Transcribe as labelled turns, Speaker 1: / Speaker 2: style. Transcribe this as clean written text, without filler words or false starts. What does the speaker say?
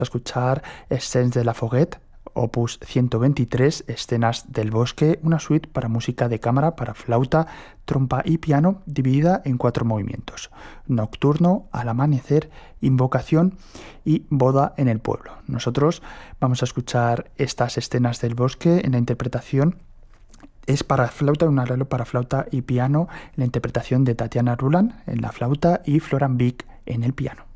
Speaker 1: a escuchar Escenes de la Foguette, opus 123, Escenas del Bosque, una suite para música de cámara para flauta, trompa y piano, dividida en 4 movimientos: Nocturno, Al amanecer, Invocación y Boda en el pueblo. Nosotros vamos a escuchar estas Escenas del Bosque en la interpretación. Es para flauta, un arreglo para flauta y piano, la interpretación de Tatiana Ruland en la flauta y Florian Wieck en el piano.